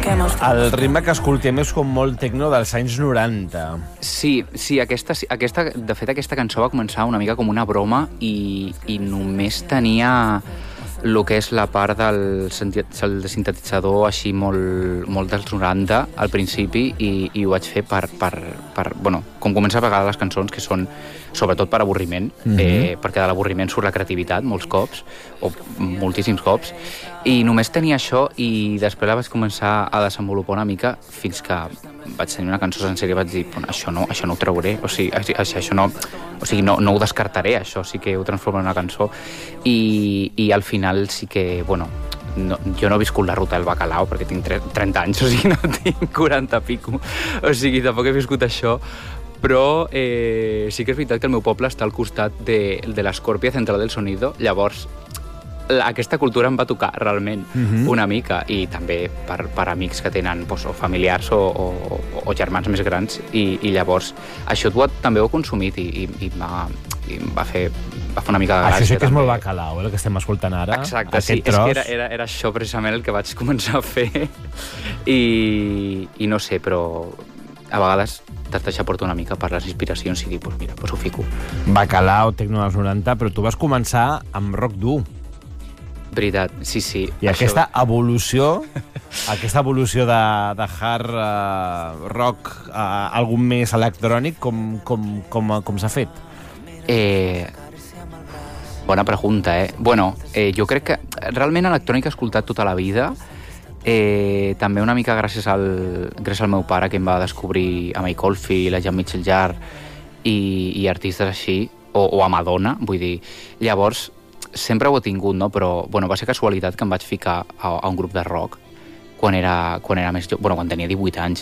El ritme que escoltem és com molt tecno dels anys 90. Sí, de fet aquesta cançó va començar una mica com una broma i només tenia el que és la part del sintetitzador així molt dels 90 al principi i ho vaig fer per bueno, com comença a vegades les cançons que són sobretot per avorriment, perquè de l'avorriment surt la creativitat molts cops, o moltíssims cops, i només tenia això i després la vaig començar a desenvolupar una mica fins que vaig tenir una cançó sencera i vaig dir, això no ho trauré, o sigui, no ho descartaré, això sí que ho transformaré en una cançó i al final sí que, bueno, jo no he viscut la ruta del bacalao perquè tinc 30 anys, o sigui, no tinc 40 pico, o sigui, tampoc he viscut això, però sí que és veritat que el meu poble està al costat de l'Escòrpia Central del Sonido, llavors aquesta cultura em va tocar realment una mica i també per amics que tenen o familiars o germans més grans i llavors això també ho he consumit i em va fer una mica de gràcia. Això sí que és molt bacalao, el que estem escoltant ara. Exacte, sí, és que era això precisament el que vaig començar a fer i no sé, però a vegades t'has deixat portar una mica per les inspiracions i dir, doncs mira, ho fico. Bacalao, tecno dels 90, però tu vas començar amb rock dur. Veritat, sí. I aquesta evolució de hard rock a algun més electrònic, com s'ha fet? Bona pregunta, Bueno, jo crec que realment electrònica he escoltat tota la vida, també una mica gràcies al meu pare, que em va descobrir a Mike Oldfield, a Jean-Michel Jarre i artistes així, o a Madonna, vull dir. Llavors, sempre ho he tingut, no? Però bueno, va ser casualitat que em vaig ficar a un grup de rock quan era més jove, bueno, quan tenia 18 anys.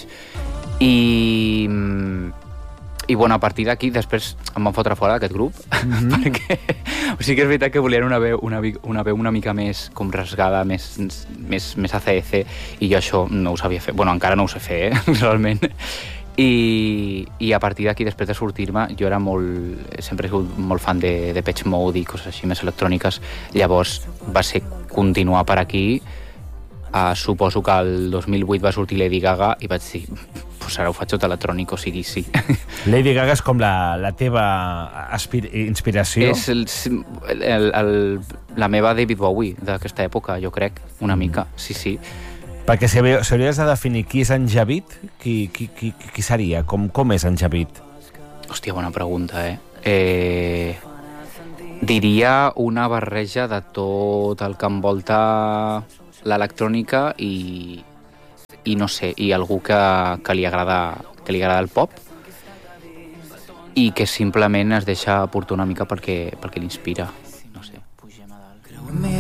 I bueno, a partir d'aquí després em van fotre fora d'aquest grup, perquè o sigui que és veritat que volien una veu una mica més com rasgada, més ACDC, i jo això no ho sabia fer. Bueno, encara no ho sé fer, realment. I a partir d'aquí, després de sortir-me, jo sempre he sigut molt fan de Depeche Mode i coses així més electròniques. Llavors va ser continuar per aquí. Suposo que el 2008 va sortir Lady Gaga i vaig dir, pues ara ho faig tot electrònic, o sigui, sí. Lady Gaga és com la teva inspiració? És la meva David Bowie d'aquesta època, jo crec, una mica, sí. Perquè si hauries de definir qui és en Javid, qui seria? Com és en Javid? Hòstia, bona pregunta, Diria una barreja de tot el que envolta l'electrònica i no sé, i algú que li agrada el pop i que simplement es deixa portar una mica perquè l'inspira.